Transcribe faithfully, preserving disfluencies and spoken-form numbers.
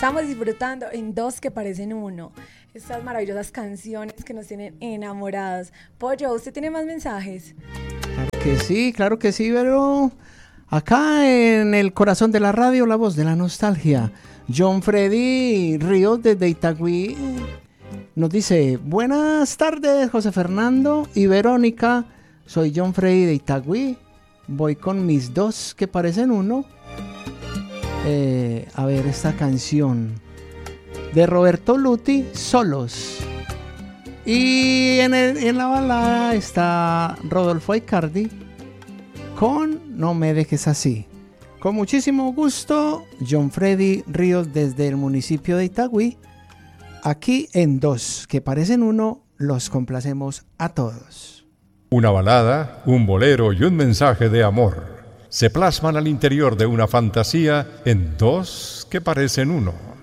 Estamos disfrutando en Dos que parecen uno. Estas maravillosas canciones que nos tienen enamorados. Pollo, ¿usted tiene más mensajes? Claro que sí, claro que sí, pero acá en el corazón de la radio, la voz de la nostalgia, John Freddy Ríos desde Itagüí nos dice: buenas tardes, José Fernando y Verónica, soy John Freddy de Itagüí, voy con mis dos que parecen uno. Eh, a ver esta canción de Roberto Luti, Solos. Y en, el, en la balada está Rodolfo Aicardi con No me dejes así. Con muchísimo gusto, John Freddy Ríos desde el municipio de Itagüí. Aquí en Dos que parecen uno, los complacemos a todos. Una balada, un bolero y un mensaje de amor se plasman al interior de una fantasía en Dos que parecen uno.